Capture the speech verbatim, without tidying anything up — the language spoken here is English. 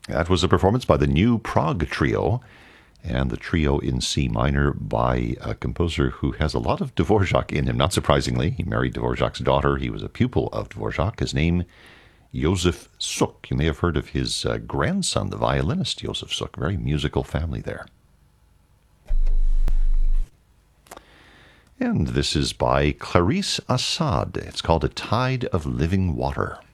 That was a performance by the New Prague Trio, and the trio in C minor by a composer who has a lot of Dvorak in him. Not surprisingly, he married Dvorak's daughter. He was a pupil of Dvorak. His name, Josef Suk. You may have heard of his uh, grandson, the violinist Josef Suk. Very musical family there. And this is by Clarice Assad. It's called A Tide of Living Water.